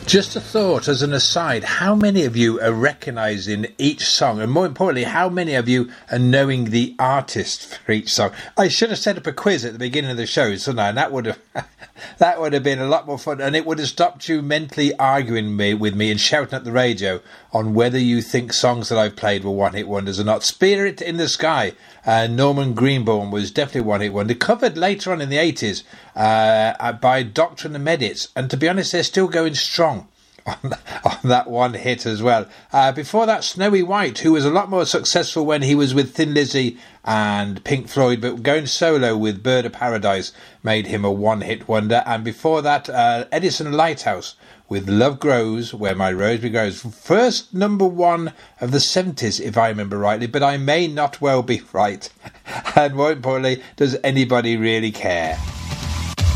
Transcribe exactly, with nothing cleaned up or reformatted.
Just a thought as an aside, how many of you are recognising each song, and more importantly, how many of you are knowing the artist for each song? I should have set up a quiz at the beginning of the show, shouldn't I? And that would have that would have been a lot more fun, and it would have stopped you mentally arguing me, with me and shouting at the radio on whether you think songs that I've played were one-hit wonders or not. Spirit in the Sky, uh, Norman Greenbaum, was definitely a one-hit wonder, covered later on in the eighties uh, by Doctor and the Medics, and to be honest, they're still going strong on, on that one hit as well. Uh, before that, Snowy White, who was a lot more successful when he was with Thin Lizzy and Pink Floyd, but going solo with Bird of Paradise made him a one-hit wonder. And before that, uh, Edison Lighthouse with Love Grows Where My Rosebud Grows. First number one of the seventies, if I remember rightly, but I may not well be right. And more importantly, does anybody really care?